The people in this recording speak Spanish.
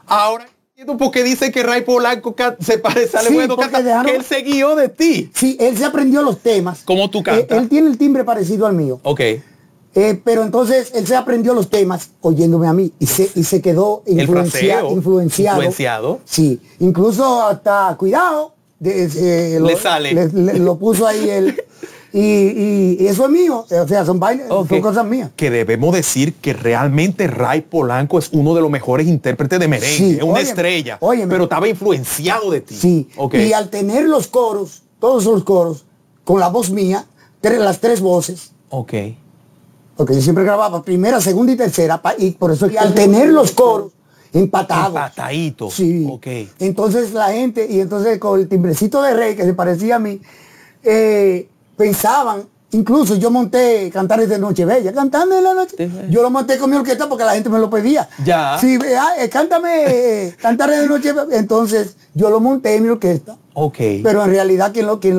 Ahora entiendo por qué dice que Ray Polanco se parece a Lemuel que él se guió de ti. Sí, él se aprendió los temas. ¿Cómo tú cantas? Él tiene el timbre parecido al mío. Ok. Pero entonces él se aprendió los temas oyéndome a mí y se quedó influenciado. Sí, incluso hasta, cuidado, lo puso ahí él. Y eso es mío, o sea, son cosas mías. Que debemos decir que realmente Ray Polanco es uno de los mejores intérpretes de merengue, sí, es una estrella, pero estaba influenciado de ti. Sí, y al tener los coros, todos los coros, con la voz mía, las tres voces. Ok. Porque yo siempre grababa primera, segunda y tercera, y por eso al tener los coros empatados. Empataditos. Sí. Ok. Entonces la gente, y entonces con el timbrecito de Rey, que se parecía a mí, pensaban, incluso yo monté Cantares de Nochebella, cantando en la noche. Yo lo monté con mi orquesta porque la gente me lo pedía. Ya. Sí, cántame Cantares de Nochebella. Entonces yo lo monté en mi orquesta. Ok. Pero en realidad quien